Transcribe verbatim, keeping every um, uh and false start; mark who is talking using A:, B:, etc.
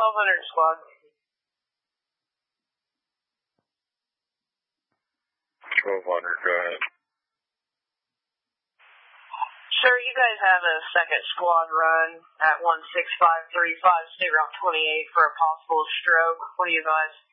A: twelve hundred squad.
B: twelve hundred, go ahead.
A: Sir, you guys have a second squad run at one six five three five, state route twenty-eight for a possible stroke. What do you advise?